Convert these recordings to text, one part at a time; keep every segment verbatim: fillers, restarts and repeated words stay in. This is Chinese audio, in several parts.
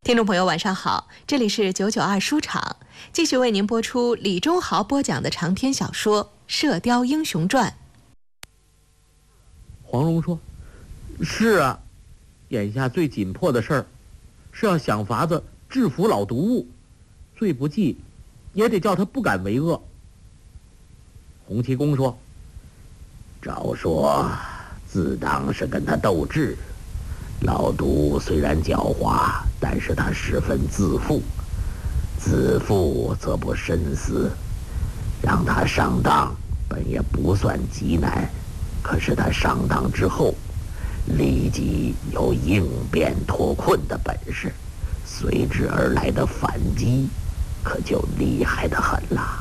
听众朋友晚上好，这里是九九二书场，继续为您播出李忠豪播讲的长篇小说《射雕英雄传》。 黄蓉说：是啊，眼下最紧迫的事儿是要想法子制服老毒物，最不济也得叫他不敢为恶。洪七公说： 照说自当是跟他斗智，老毒虽然狡猾，但是他十分自负，自负则不深思，让他上当本也不算极难，可是他上当之后立即有应变脱困的本事，随之而来的反击可就厉害得很了。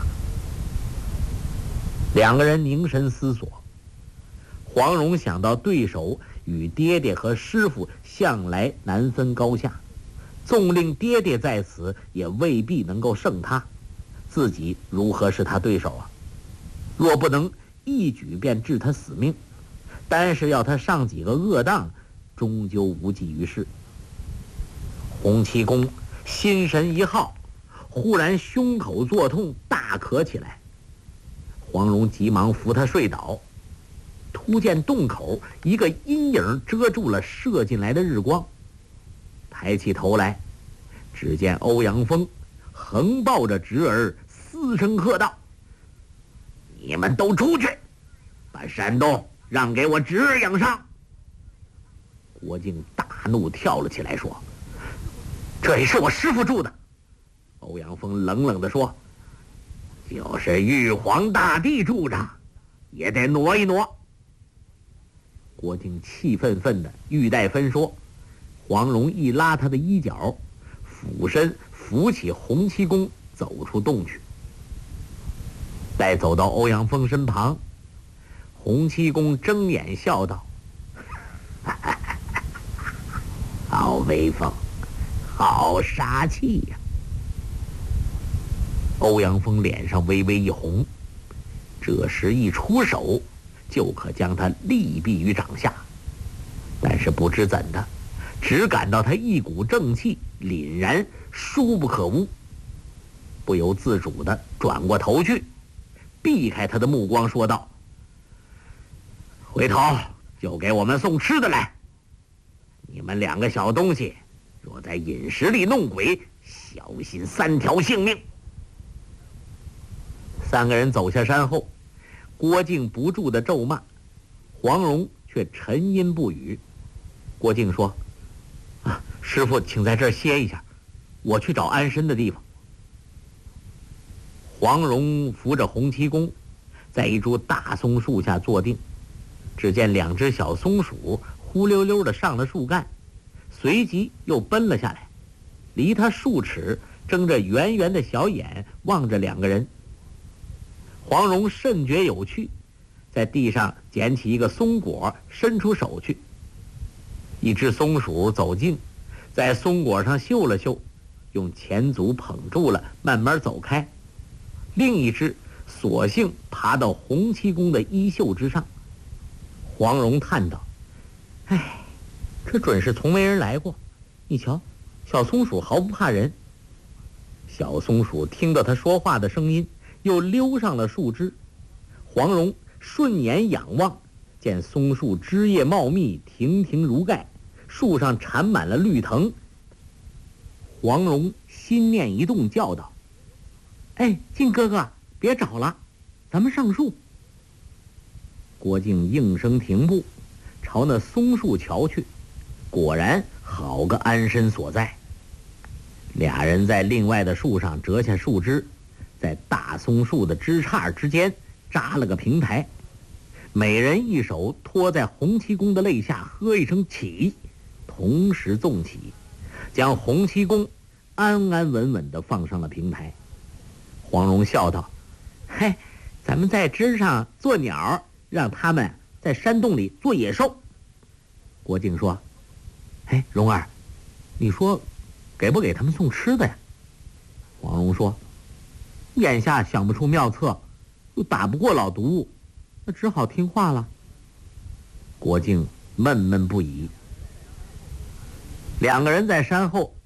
两个人凝神思索，黄蓉想到对手与爹爹和师傅向来难分高下，纵令爹爹在此也未必能够胜他，自己如何是他对手啊？若不能一举便治他死命，单是要他上几个恶当，终究无济于事。洪七公心神一耗，忽然胸口作痛，大咳起来。黄蓉急忙扶他睡倒，突见洞口一个阴影遮住了射进来的日光，抬起头来，只见欧阳锋横抱着侄儿，嘶声喝道： 你们都出去，把山洞让给我侄儿养伤。 郭靖大怒，跳了起来说：这里是我师父住的。欧阳锋冷冷地说： 就是玉皇大帝住着，也得挪一挪。 郭靖气愤愤的欲待分说，黄蓉一拉他的衣角，俯身扶起洪七公，走出洞去。待走到欧阳锋身旁，洪七公睁眼笑道： 好威风，好杀气呀！ 欧阳锋脸上微微一红，这时一出手就可将他力毙于掌下，但是不知怎的，只感到他一股正气凛然，殊不可污，不由自主地转过头去，避开他的目光，说道：回头就给我们送吃的来，你们两个小东西若在饮食里弄鬼，小心三条性命。三个人走下山后，郭靖不住地咒骂，黄蓉却沉吟不语。郭靖说：啊，师父请在这儿歇一下，我去找安身的地方。黄蓉扶着洪七公，在一株大松树下坐定，只见两只小松鼠忽溜溜地上了树干，随即又奔了下来，离他数尺，睁着圆圆的小眼望着两个人。黄蓉甚觉有趣，在地上捡起一个松果，伸出手去。一只松鼠走近，在松果上嗅了嗅，用前足捧住了，慢慢走开。另一只索性爬到洪七公的衣袖之上。黄蓉叹道：哎，这准是从没人来过，你瞧，小松鼠毫不怕人。小松鼠听到他说话的声音，又溜上了树枝。黄蓉顺眼仰望，见松树枝叶茂密，亭亭如盖，树上缠满了绿藤。黄蓉心念一动，叫道：哎，靖哥哥，别找了，咱们上树。郭靖应声停步，朝那松树瞧去，果然好个安身所在。俩人在另外的树上折下树枝，在大松树的枝杈之间扎了个平台，每人一手托在洪七公的肋下，喝一声起，同时纵起，将洪七公安安稳稳地放上了平台。黄蓉笑道：嘿，咱们在枝上做鸟，让他们在山洞里做野兽。郭靖说：哎，蓉儿，你说给不给他们送吃的呀？黄蓉说：眼下想不出妙策，又打不过老毒物，那只好听话了。郭靖闷闷不已。两个人在山后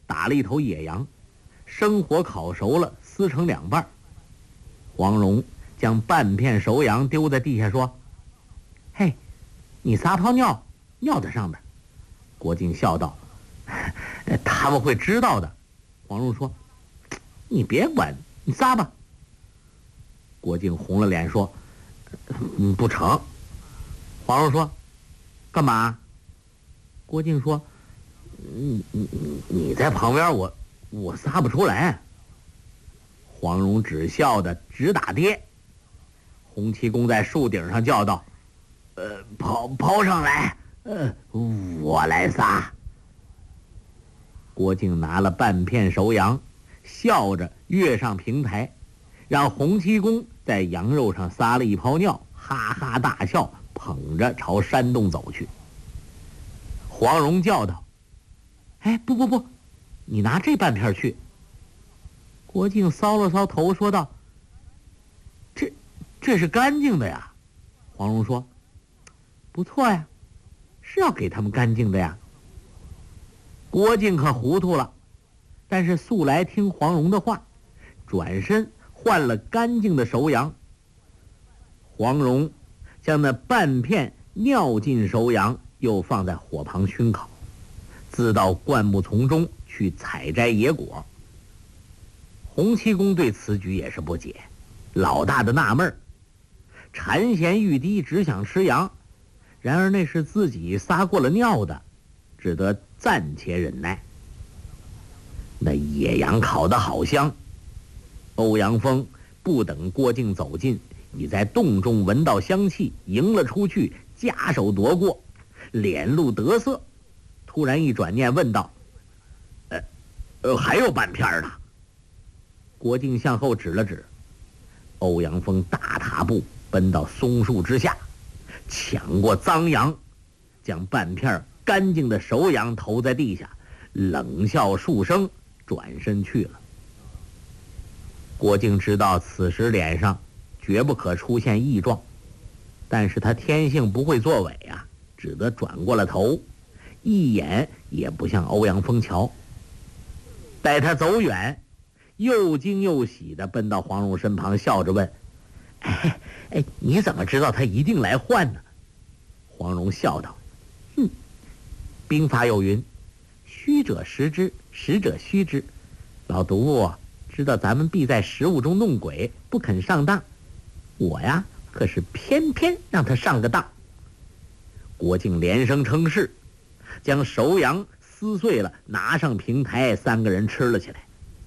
打了一头野羊，生火烤熟了，撕成两半。黄蓉将半片熟羊丢在地下，说：“嘿，你撒泡尿，尿在上面。”郭靖笑道：“他们会知道的。”黄蓉说：“你别管，你撒吧。”郭靖红了脸说：“嗯，不成。”黄蓉说：“干嘛？”郭靖说：“你你你在旁边，我我撒不出来。”黄蓉只笑得直打跌。洪七公在树顶上叫道：“呃，抛抛上来，呃，我来撒。”郭靖拿了半片熟羊，笑着跃上平台，让洪七公在羊肉上撒了一泡尿，哈哈大笑，捧着朝山洞走去。黄蓉叫道：“哎，不不不，你拿这半片去。”郭靖搔了搔头，说道：“这这是干净的呀。”黄蓉说：“不错呀，是要给他们干净的呀。”郭靖可糊涂了，但是素来听黄蓉的话，转身换了干净的熟羊。黄蓉将那半片尿浸熟羊又放在火旁熏烤，自到灌木丛中去采摘野果。洪七公对此举也是不解，老大的纳闷儿，馋涎欲滴，只想吃羊，然而那是自己撒过了尿的，只得暂且忍耐。那野羊烤得好香，欧阳锋不等郭靖走近，已在洞中闻到香气，迎了出去，夹手夺过，脸露得色。突然一转念问道：“呃，呃，还有半片呢？”郭靖向后指了指，欧阳锋大踏步奔到松树之下，抢过脏羊，将半片干净的熟羊投在地下，冷笑数声，转身去了。郭靖知道此时脸上绝不可出现异状，但是他天性不会作伪啊，只得转过了头，一眼也不向欧阳锋瞧。待他走远，又惊又喜地奔到黄蓉身旁，笑着问：“哎哎，你怎么知道他一定来换呢？”黄蓉笑道：“哼，兵法有云，虚者实之，实者虚之。老毒知道咱们必在食物中弄鬼，不肯上当。我呀，可是偏偏让他上个当。”郭靖连声称是，将熟羊撕碎了，拿上平台，三个人吃了起来。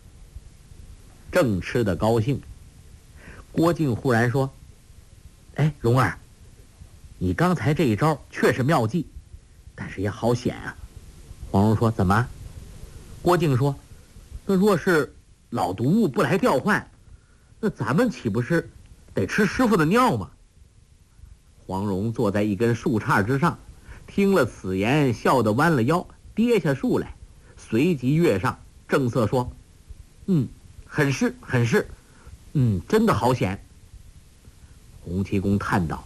正吃得高兴，郭靖忽然说：“哎，蓉儿，你刚才这一招确是妙计，但是也好险啊。”黄蓉说：“怎么？”郭靖说：“那若是老毒物不来调换，那咱们岂不是得吃师傅的尿吗？”黄蓉坐在一根树杈之上，听了此言，笑得弯了腰，跌下树来，随即跃上，正色说：“嗯，很是很是，嗯，真的好险。”洪七公叹道：“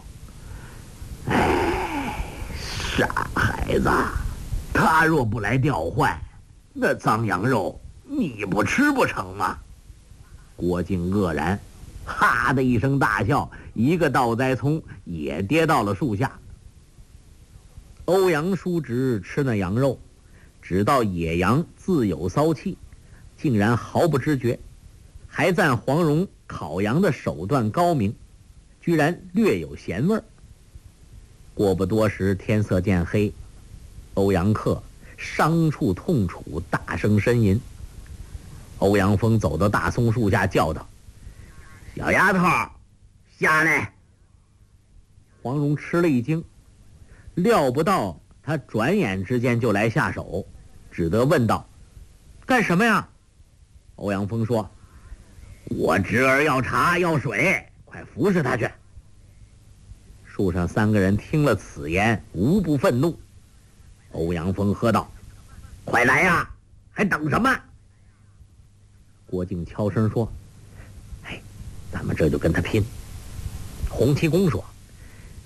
哎，傻孩子，他若不来调换，那脏羊肉你不吃不成吗？”郭靖愕然，哈的一声大笑，一个倒栽葱也跌到了树下。欧阳叔侄吃那羊肉，只道野羊自有骚气，竟然毫不知觉，还赞黄蓉烤羊的手段高明，居然略有咸味儿。过不多时，天色渐黑，欧阳克伤处痛楚，大声呻吟。欧阳锋走到大松树下，叫道：“小丫头，下来！”黄蓉吃了一惊，料不到他转眼之间就来下手，只得问道：“干什么呀？”欧阳锋说：“我侄儿要茶要水，快服侍他去。”树上三个人听了此言，无不愤怒。欧阳锋喝道：“快来呀，还等什么？”郭靖悄声说：“哎，咱们这就跟他拼。”洪七公说：“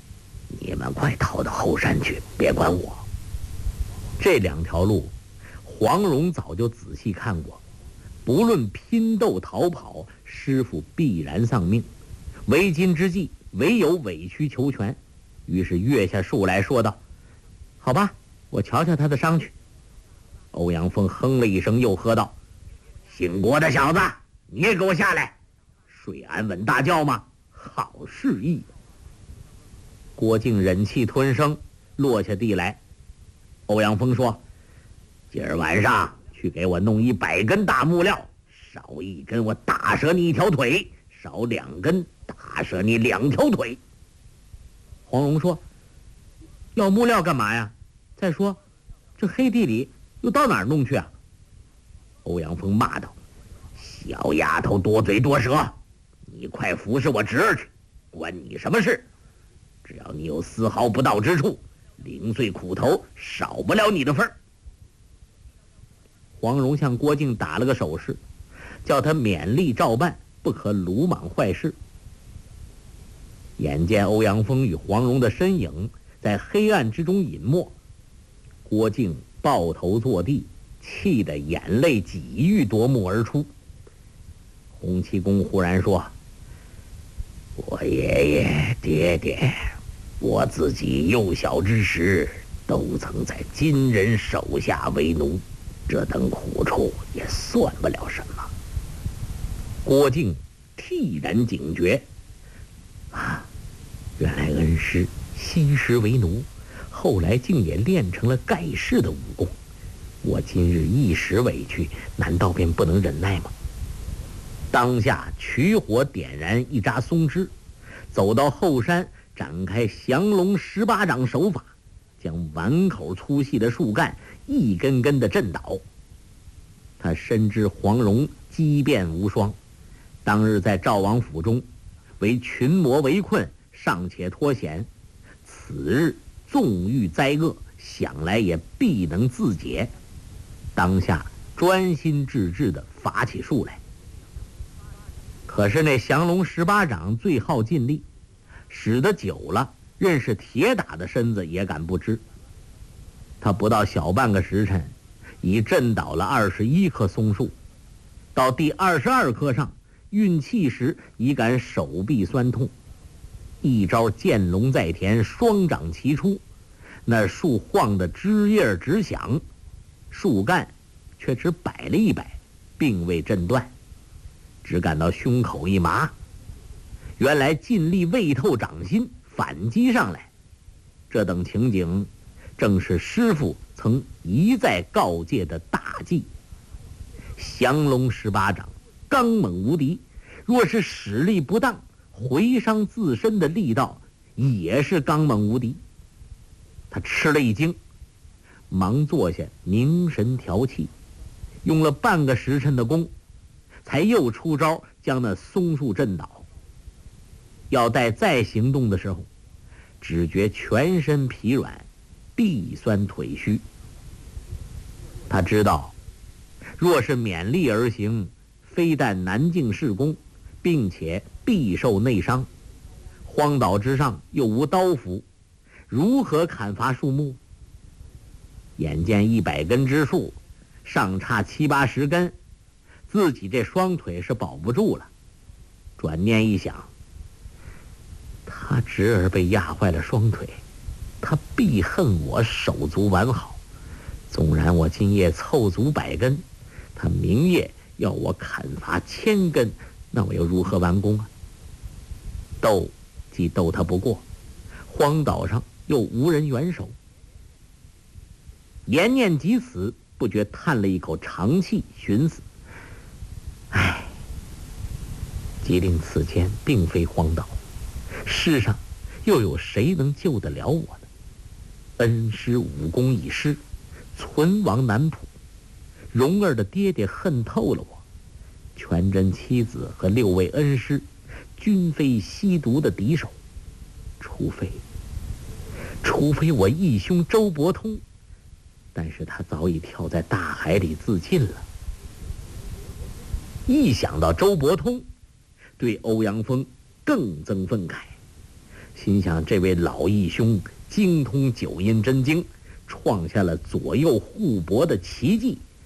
你们快逃到后山去，别管我。”这两条路， 黄蓉早就仔细看过，不论拼斗逃跑，师傅必然丧命，为今之计唯有委曲求全。于是跃下树来说道：好吧，我瞧瞧他的伤去。欧阳锋哼了一声，又喝道：姓郭的小子，你也给我下来！睡安稳大觉吗？好示意。郭靖忍气吞声，落下地来。欧阳锋说：今儿晚上去给我弄一百根大木料，少一根我打折你一条腿，少两根打折你两条腿。黄蓉说：要木料干嘛呀？再说这黑地里又到哪儿弄去啊？欧阳锋骂道：小丫头多嘴多舌，你快服侍我侄儿去，关你什么事？只要你有丝毫不到之处，零碎苦头少不了你的份儿。黄蓉向郭靖打了个手势，叫他勉力照办，不可鲁莽坏事。眼见欧阳锋与黄蓉的身影在黑暗之中隐没，郭靖抱头坐地，气得眼泪几欲夺目而出。洪七公忽然说：我爷爷爹爹，我自己幼小之时都曾在金人手下为奴，这等苦处也算不了什么。郭靖惕然警觉，啊，原来恩师昔时为奴，后来竟也练成了盖世的武功。我今日一时委屈，难道便不能忍耐吗？当下取火点燃一扎松枝，走到后山，展开降龙十八掌手法，将碗口粗细的树干一根根的震倒。他深知黄蓉机变无双，当日在赵王府中为群魔围困，尚且脱险，此日纵遇灾厄，想来也必能自解。当下专心致志地伐起树来。可是那降龙十八掌最耗尽力，使得久了，认识铁打的身子也敢不知。他不到小半个时辰，已震倒了二十一棵松树，到第二十二棵上运气时，已感手臂酸痛。一招剑龙在田，双掌齐出，那树晃得枝叶直响，树干却只摆了一摆，并未震断，只感到胸口一麻。原来尽力未透掌心，反击上来。这等情景，正是师傅曾一再告诫的大忌。降龙十八掌刚猛无敌，若是使力不当，回伤自身的力道也是刚猛无敌。他吃了一惊，忙坐下凝神调气，用了半个时辰的功，才又出招将那松树震倒。要待再行动的时候，只觉全身疲软，臂酸腿虚。他知道，若是勉力而行，非但难尽事功，并且必受内伤。荒岛之上又无刀斧，如何砍伐树木？眼见一百根之树，尚差七八十根，自己这双腿是保不住了。转念一想，他侄儿被压坏了双腿，他必恨我手足完好。纵然我今夜凑足百根，他明夜要我砍伐千根，那我又如何完工啊？斗既斗他不过，荒岛上又无人援手。言念及此，不觉叹了一口长气，寻思：唉，吉林此间并非荒岛，世上又有谁能救得了我呢？恩师武功已失，存亡难卜。蓉儿的爹爹恨透了我，全真妻子和六位恩师均非吸毒的敌手。除非除非我义兄周伯通，但是他早已跳在大海里自尽了。一想到周伯通，对欧阳锋更增愤慨，心想这位老义兄精通九阴真经，创下了左右互搏的奇迹，